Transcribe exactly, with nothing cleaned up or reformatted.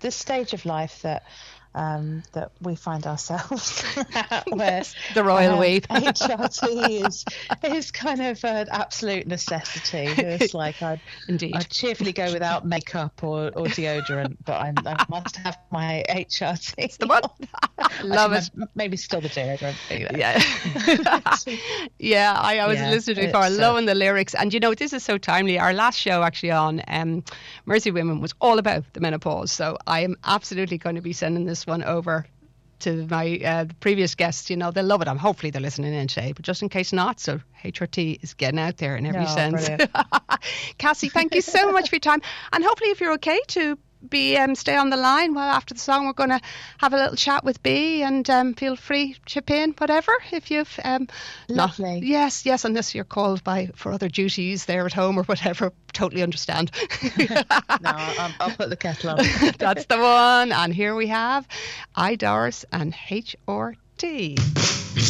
this stage of life that um, that we find ourselves at, where the royal um, we. H R T is is kind of an absolute necessity. It's like I'd, Indeed. I'd cheerfully go without makeup or, or deodorant, but I, I must have my H R T. It's the one. Love Actually, it. Maybe still the deodorant. You know. Yeah. yeah, I, I was Yeah, listening to it before. it's, uh, Loving the lyrics. And you know, this is so timely. Our last show actually on um, Mercy Women was all about the menopause. So I am absolutely going to be sending this one over to my uh, previous guests. You know, they'll love it. I'm hopefully they're listening in today, but just in case not, so H R T is getting out there in every Oh, sense. brilliant. Cassie, thank you so much for your time, and hopefully if you're okay to be um, stay on the line while after the song we're going to have a little chat with B, and um, feel free to chip in whatever if you've um, Lovely. Not, yes yes unless you're called by for other duties there at home or whatever, totally understand. No, I'll, I'll put the kettle on. That's the one. And here we have I, Doris and H R T.